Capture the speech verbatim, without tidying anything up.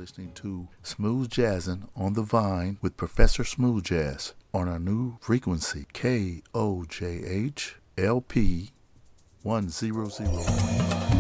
listening to Smooth Jazzin' on the Vine with Professor Smooth Jazz on our new frequency, K O J H L P one hundred point